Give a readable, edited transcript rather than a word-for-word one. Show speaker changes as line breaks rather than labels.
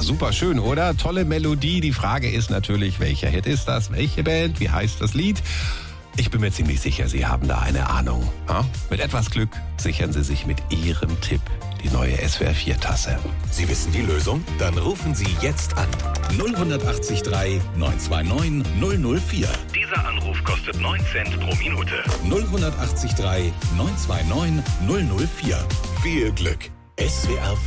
super schön, oder? Tolle Melodie. Die Frage ist natürlich, welcher Hit ist das? Welche Band? Wie heißt das Lied? Ich bin mir ziemlich sicher, Sie haben da eine Ahnung. Ja? Mit etwas Glück sichern Sie sich mit Ihrem Tipp die neue SWR 4-Tasse.
Sie wissen die Lösung? Dann rufen Sie jetzt an. 0183 929 004.
Dieser Anruf kostet 9 Cent pro Minute.
0183 929 004. Viel Glück. SWR